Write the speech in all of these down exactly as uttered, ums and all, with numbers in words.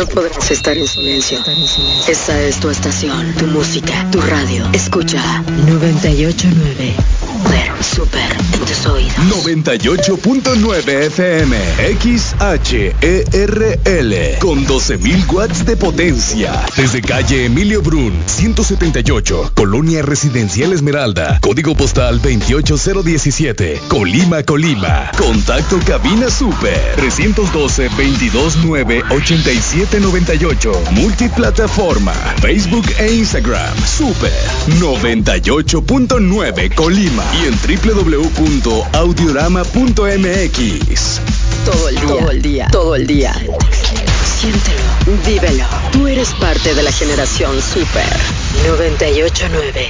No podrás estar en silencio. Esta es tu estación, tu música, tu radio. Escucha noventa y ocho punto nueve. Super en tus oídos. noventa y ocho punto nueve F M, X H E R L, con doce mil watts de potencia. Desde calle Emilio Brun, ciento setenta y ocho, Colonia Residencial Esmeralda, código postal veintiocho cero diecisiete, Colima, Colima. Contacto cabina Super, trescientos doce, veintidós nueve, ochenta y siete noventa y ocho. Multiplataforma, Facebook e Instagram. Super noventa y ocho punto nueve Colima. Y en doble u doble u doble u punto audiorama punto m x. Todo el día, todo el día, todo el día. Siéntelo, vívelo. Tú eres parte de la generación Super noventa y ocho punto nueve.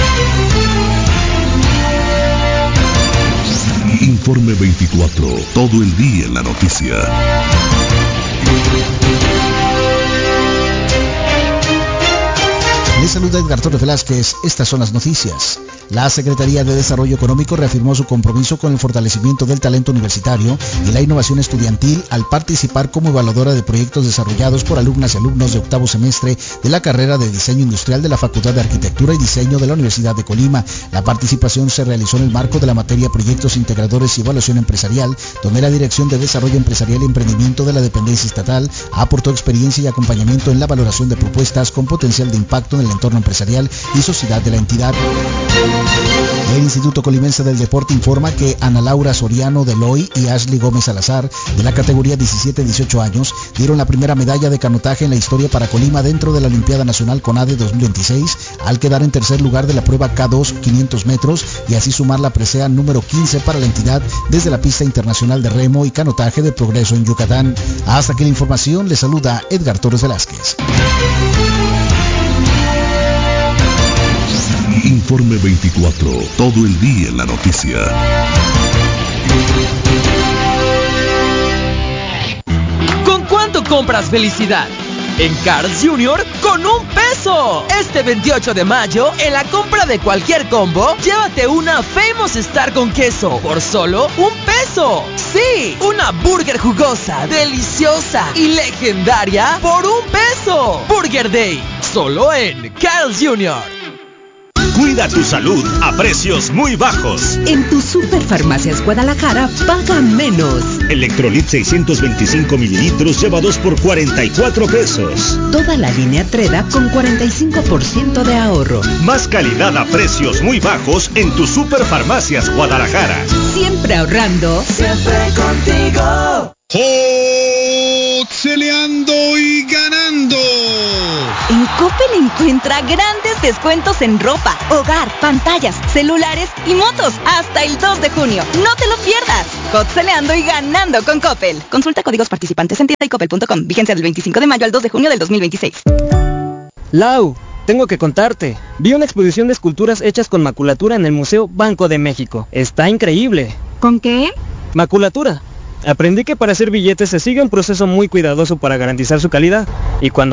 Informe veinticuatro, todo el día en la noticia. Les saluda Edgar Torres Velázquez. Estas son las noticias. La Secretaría de Desarrollo Económico reafirmó su compromiso con el fortalecimiento del talento universitario y la innovación estudiantil al participar como evaluadora de proyectos desarrollados por alumnas y alumnos de octavo semestre de la carrera de Diseño Industrial de la Facultad de Arquitectura y Diseño de la Universidad de Colima. La participación se realizó en el marco de la materia Proyectos Integradores y Evaluación Empresarial, donde la Dirección de Desarrollo Empresarial y Emprendimiento de la dependencia estatal aportó experiencia y acompañamiento en la valoración de propuestas con potencial de impacto en el entorno empresarial y sociedad de la entidad. El Instituto Colimense del Deporte informa que Ana Laura Soriano de Loy y Ashley Gómez Salazar, de la categoría diecisiete a dieciocho años, dieron la primera medalla de canotaje en la historia para Colima dentro de la Olimpiada Nacional CONADE dos mil veintiséis, al quedar en tercer lugar de la prueba K dos quinientos metros y así sumar la presea número quince para la entidad desde la pista internacional de remo y canotaje de Progreso en Yucatán. Hasta aquí la información, les saluda Edgar Torres Velázquez. Informe veinticuatro, todo el día en la noticia. ¿Con cuánto compras felicidad? En Carl's Junior con un peso. Este veintiocho de mayo, en la compra de cualquier combo, llévate una Famous Star con queso por solo un peso. Sí, una burger jugosa, deliciosa y legendaria por un peso. Burger Day, solo en Carl's Junior. Cuida tu salud a precios muy bajos. En tu Superfarmacias Guadalajara, paga menos. Electrolit seiscientos veinticinco mililitros lleva dos por cuarenta y cuatro pesos. Toda la línea Treda con cuarenta y cinco por ciento de ahorro. Más calidad a precios muy bajos en tu Superfarmacias Guadalajara. Siempre ahorrando. Siempre contigo. ¡Joxeleando y ganando! En Coppel encuentra grandes descuentos en ropa, hogar, pantallas, celulares y motos hasta el dos de junio. ¡No te lo pierdas! Joxeleando y ganando con Coppel. Consulta códigos participantes en tienda y coppel punto com. Vigencia del veinticinco de mayo al dos de junio del dos mil veintiséis. Lau, tengo que contarte. Vi una exposición de esculturas hechas con maculatura en el Museo Banco de México. Está increíble. ¿Con qué? Maculatura. Aprendí que para hacer billetes se sigue un proceso muy cuidadoso para garantizar su calidad. Y cuando